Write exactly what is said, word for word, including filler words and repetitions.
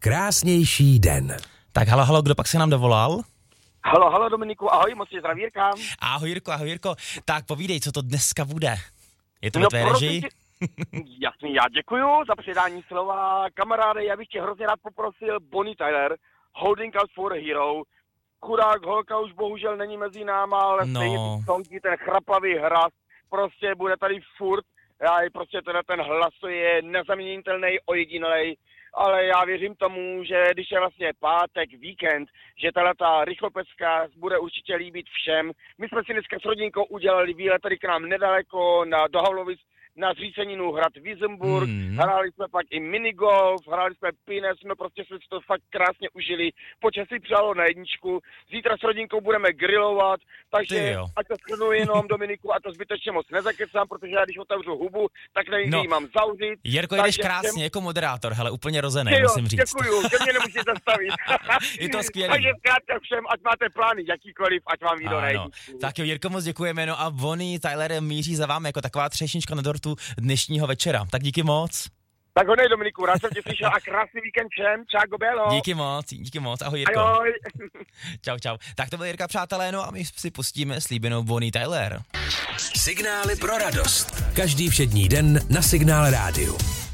krásnější den. Tak halo, halo, kdo pak se nám dovolal? Halo, halo Dominiku, ahoj, moc tě zdraví Jirka. Ahoj Jirko, ahoj Jirko. Tak povídej, co to dneska bude? Je to No, ve tvé režii? tě... Jasný, já děkuju za předání slova. Kamaráde, já bych tě hrozně rád poprosil Bonnie Tyler, Holding Out for a Hero. Chudák holka už bohužel není mezi náma, ale no. stejně ty songy, ten chrapavý hlas, prostě bude tady furt. Já prostě teda ten hlas je nezaměnitelný, ojedinělej. Ale já věřím tomu, že když je vlastně pátek, víkend, že tato rychlopecka bude určitě líbit všem. My jsme si dneska s rodinkou udělali výlet tady k nám nedaleko na, do Havlovic na zříceninu hrad Wiesenburg, hmm. hráli jsme pak i minigolf, hráli jsme pines, jsme prostě jsme si to fakt krásně užili, počasí přálo na jedničku, zítra s rodinkou budeme grillovat, takže ať to shrnu jenom Dominiku a to zbytečně moc nezakecám, protože já když otevřu hubu, tak nevím, no. mám zauzit. Jirko, jdeš krásně jsem... jako moderátor, hele, úplně rozený, musím říct. Děkuju, že mě nemusíte zastavit. Je to skvělé. Takže zkrátka všem, ať máte plány jakýkoliv, ať vám vyjde na jedničku. Tak jo, Jirko, moc děkujeme, no a Bonnie Tyler míří za vámi jako taková třešnička na dortu dnešního večera. Tak díky moc. Tak hodnej Dominiku, rád jsem tě slyšel a krásný víkend všem. Čau, Belo. Díky moc, díky moc. Ahoj Jirko. Ahoj. Čau, čau. Tak to byl Jirka, přátelé, no a my si pustíme slíbenou Bonnie Tyler. Signály pro radost. Každý všední den na Signál rádiu.